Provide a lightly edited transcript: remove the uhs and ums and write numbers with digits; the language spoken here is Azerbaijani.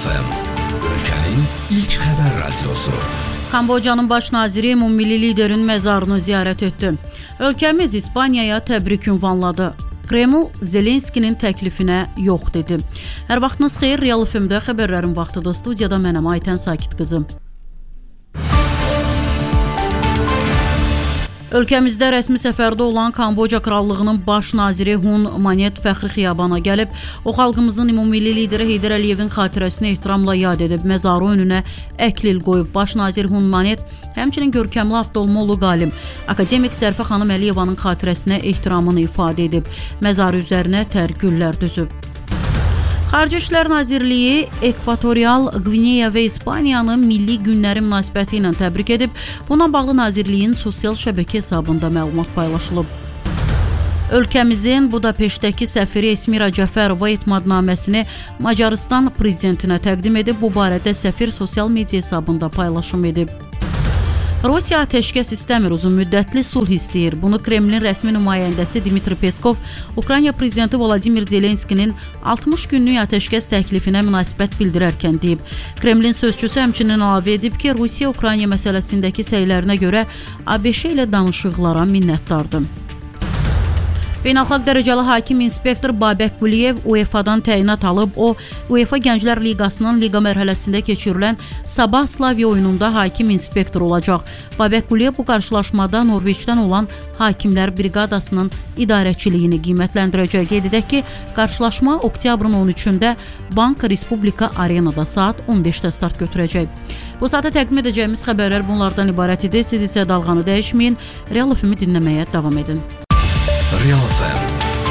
Real FM, ölkənin ilk xəbər radiosu. Kambocanın baş naziri ümummilli liderin məzarını ziyarət etdi. Ölkəmiz İspaniyaya təbrik ünvanladı. Kreml Zelenskinin təklifinə yox dedi. Hər vaxtınız xeyir, Real FM-də xəbərlərin vaxtıdır. Studiyada mənəm Aytən Sakit qızı. Ölkəmizdə rəsmi səfərdə olan Kamboca Krallığının baş naziri Hun Manet fəxri xiyabana gəlib. O, xalqımızın ümummilli lideri Heydər Əliyevin xatirəsini ehtiramla yad edib. Məzarı önünə əklil qoyub. Baş nazir Hun Manet həmçinin görkəmli avtomobil alim akademik Zərfə xanım Əliyevanın xatirəsinə ehtiramını ifadə edib. Məzarı üzərinə tər güllər düzüb. Xarici İşlər Nazirliyi Ekvatorial Qvineya və İspaniyanı milli günləri münasibəti ilə təbrik edib. Buna bağlı Nazirliyin sosial şəbəkə hesabında məlumat paylaşılıb. Ölkəmizin Budapeştdəki səfiri Esmira Cəfərova etimadnaməsini Macarıstan prezidentinə təqdim edib. Bu barədə səfir sosial media hesabında paylaşım edib. Rusiya atəşkəs istəmir, uzun müddətli sulh istəyir. Bunu Kremlin rəsmi nümayəndəsi Dmitri Peskov Ukrayna prezidenti Vladimir Zelenskinin 60 günlük atəşkəs təklifinə münasibət bildirərkən deyib. Kremlin sözçüsü həmçinin əlavə edib ki, Rusiya Ukrayna məsələsindəki səylərinə görə ABŞ ilə danışıqlara minnətdardır. Beynəlxalq dərəcəli hakim inspektor Babək Quliyev UEFA-dan təyinat alıb. O, UEFA Gənclər Liqasının liqa mərhələsində keçirilən Sabah Slavia oyununda hakim inspektor olacaq. Babək Quliyev bu qarşılaşmada Norveçdən olan Hakimlər Briqadasının idarəçiliyini qiymətləndirəcək. Qeyd edək ki, qarşılaşma oktyabrın 13-də Bank Respublika Arenada saat 15-də start götürəcək. Bu saata təqdim edəcəyimiz xəbərlər bunlardan ibarət idi. Siz isə dalğanı dəyişməyin, Real FM-i dinləməyə davam edin. Real FM.